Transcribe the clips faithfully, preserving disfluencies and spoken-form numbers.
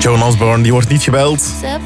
Joan Osborne, die wordt niet gebeld.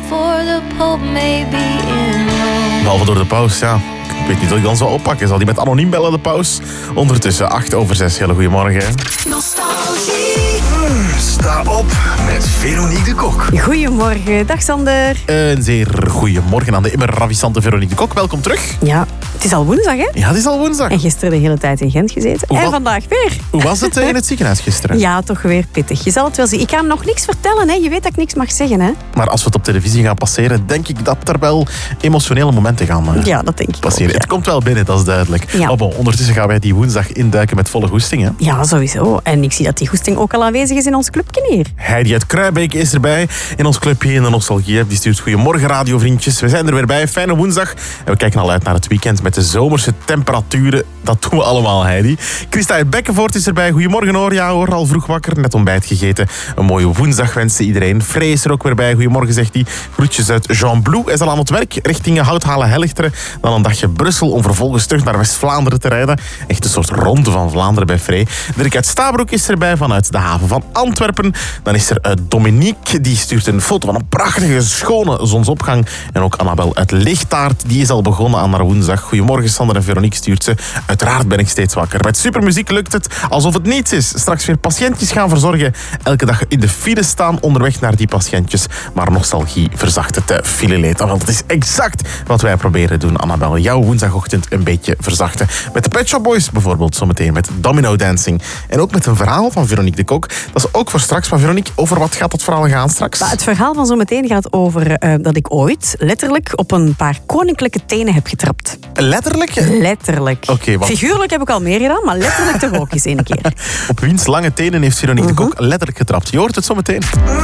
Behalve door de paus, ja. Ik weet niet wat ik dan zou oppakken. Zal die met anoniem bellen, de paus? Ondertussen, acht over zes. Hele goedemorgen. Nostalgie. Sta op met Veronique de Kok. Goedemorgen, dag Sander. Een zeer goedemorgen aan de immer ravissante Veronique de Kok. Welkom terug. Ja, het is al woensdag, hè? Ja, het is al woensdag. En gisteren de hele tijd in Gent gezeten. Hoe en wa- vandaag weer. Hoe was het in het ziekenhuis gisteren? Ja, toch weer pittig. Je zal het wel zien. Ik ga nog niks vertellen, hè. Je weet dat ik niks mag zeggen, hè. Maar als we het op televisie gaan passeren, denk ik dat er wel emotionele momenten gaan uh, Ja, dat denk ik passeren. ook, ja. Het komt wel binnen, dat is duidelijk. Ja. Maar bon, ondertussen gaan wij die woensdag induiken met volle goesting. Hè? Ja, sowieso. En ik zie dat die goesting ook al aanwezig is in ons clubje hier. Heidi uit Kruijbeek is erbij in ons clubje in de Nostalgie. Die stuurt goedemorgen radiovriendjes. We zijn er weer bij. Fijne woensdag. En we kijken al uit naar het weekend met de zomerse temperaturen. Dat doen we allemaal, Heidi. Christa uit Bekkenvoort is erbij. Goedemorgen hoor. Ja hoor, al vroeg wakker. Net ontbijt gegeten. Een mooie woensdag wensen iedereen. Frey is er ook weer bij. Goedemorgen, zegt hij. Groetjes uit Jean Blou. Hij is al aan het werk richting Houthalen-Helchteren. Dan een dagje Brussel om vervolgens terug naar West-Vlaanderen te rijden. Echt een soort ronde van Vlaanderen bij Frey. Dirk uit Stabroek is erbij vanuit de haven van Antwerpen. Dan is er uh, Dominique. Die stuurt een foto van een prachtige, schone zonsopgang. En ook Annabel uit Lichtaard. Die is al begonnen aan haar woensdag. Goedemorgen, Sander en Veronique stuurt ze. Uiteraard ben ik steeds wakker. Met supermuziek lukt het alsof het niets is. Straks weer patiëntjes gaan verzorgen. Elke dag in de file staan onderweg naar die patiëntjes. Maar nostalgie verzacht het uh, fileleed. Want het is exact wat wij proberen doen, Annabel. Jouw woensdagochtend een beetje verzachten. Met de Pet Shop Boys bijvoorbeeld, zometeen met Domino Dancing. En ook met een verhaal van Veronique de Kok. Dat is ook voor straks. Maar Veronique, over wat gaat dat verhaal gaan straks? Maar het verhaal van zo meteen gaat over uh, dat ik ooit letterlijk op een paar koninklijke tenen heb getrapt. Letterlijk? Letterlijk. Oké, wat- Figuurlijk heb ik al meer gedaan, maar letterlijk toch ook eens één keer. Op wiens lange tenen heeft Veronique de Kok letterlijk getrapt. Je hoort het zo meteen.